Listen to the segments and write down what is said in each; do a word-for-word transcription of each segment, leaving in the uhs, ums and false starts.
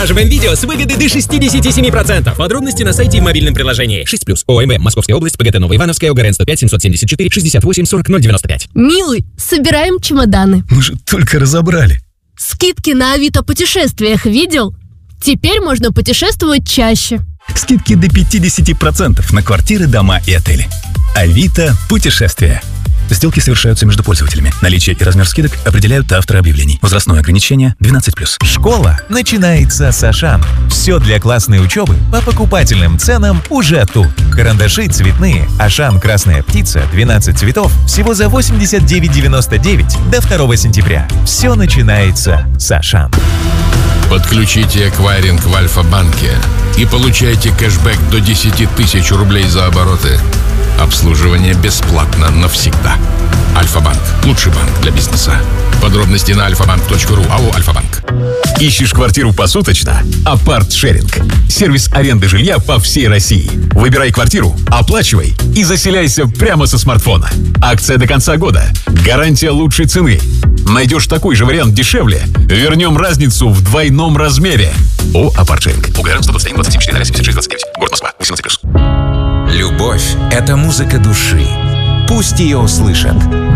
Продаживаем видео с выгоды до шестьдесят семь процентов. Подробности на сайте и в мобильном приложении. шесть плюс. ОМВ. Московская область. ПГТ Новоивановская. ОГРН сто пять семьсот семьдесят четыре шестьдесят восемь сорок ноль девяносто пять. Милый, собираем чемоданы. Мы же только разобрали. Скидки на Авито путешествиях видел? Теперь можно путешествовать чаще. Скидки до пятьдесят процентов на квартиры, дома и отели. Авито путешествия. Сделки совершаются между пользователями. Наличие и размер скидок определяют авторы объявлений. Возрастное ограничение двенадцать плюс. Школа начинается с Ашан. Все для классной учебы по покупательным ценам уже тут. Карандаши цветные Ашан «Красная птица» двенадцать цветов всего за восемьдесят девять девяносто девять до второго сентября. Все начинается с Ашан. Подключите эквайринг в Альфа-банке и получайте кэшбэк до десять тысяч рублей за обороты. Обслуживание бесплатно навсегда. Альфа-банк. Лучший банк для бизнеса. Подробности на альфа банк точка ру. АО «Альфа-банк». Ищешь квартиру посуточно? Апарт-шеринг. Сервис аренды жилья по всей России. Выбирай квартиру, оплачивай и заселяйся прямо со смартфона. Акция до конца года. Гарантия лучшей цены. Найдешь такой же вариант дешевле? Вернем разницу в двойном размере. О, Апарт-шеринг. ОГРН сто двадцать один двадцать семь четыре семьдесят шесть двадцать девять. Город Москва. восемнадцать плюс. Любовь — это музыка души. Пусть ее услышат.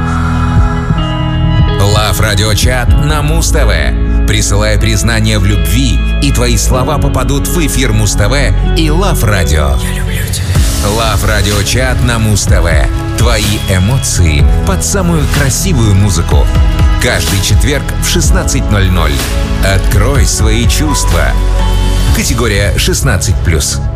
Лав Радио Чат на Муз-ТВ. Присылай признание в любви, и твои слова попадут в эфир Муз-ТВ и Лав Радио. Я люблю тебя. Лав Радио Чат на Муз-ТВ. Твои эмоции под самую красивую музыку. Каждый четверг в шестнадцать ноль ноль. Открой свои чувства. Категория шестнадцать плюс.